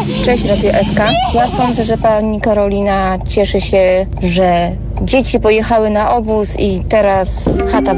Cześć Radio SK. Ja sądzę, że pani Karolina cieszy się, że dzieci pojechały na obóz i teraz chata